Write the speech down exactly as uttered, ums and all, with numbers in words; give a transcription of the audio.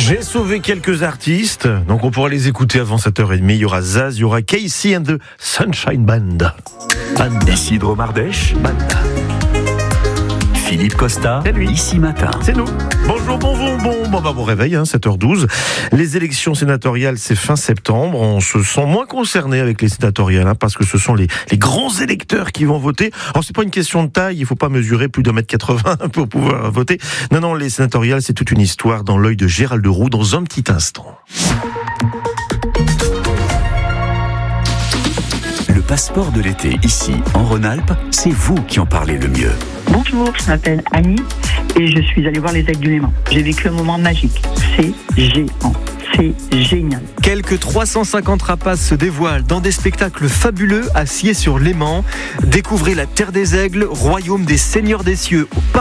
J'ai sauvé quelques artistes, donc on pourra les écouter avant sept heures trente. Il y aura Zaz, il y aura Casey and the Sunshine Band. Band. Isidro Mardèche, Band. Philippe Costa, C'est lui. Ici Matin. C'est nous. Bonjour, bonjour, bon, bon, bah, bon réveil, hein, sept heures douze. Les élections sénatoriales, c'est fin septembre. On se sent moins concerné avec les sénatoriales, hein, parce que ce sont les, les grands électeurs qui vont voter. Alors, c'est pas une question de taille, il faut pas mesurer plus d'un mètre quatre-vingts pour pouvoir voter. Non, non, les sénatoriales, c'est toute une histoire dans l'œil de Gérald Roux dans un petit instant. Le passeport de l'été, ici, en Rhône-Alpes, c'est vous qui en parlez le mieux. Bonjour, je m'appelle Annie et je suis allée voir les Aigles du Léman. J'ai vécu un moment magique. C'est géant. C'est génial. Quelques trois cent cinquante rapaces se dévoilent dans des spectacles fabuleux à Sciez sur Léman. Découvrez la Terre des Aigles, royaume des seigneurs des cieux au